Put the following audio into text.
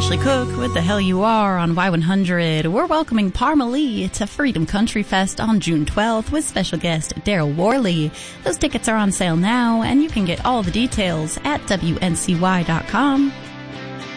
Ashley Cook with The Hell You Are on Y100. We're welcoming Parma Lee to Freedom Country Fest on June 12th with special guest Daryl Worley. Those tickets are on sale now, and you can get all the details at WNCY.com.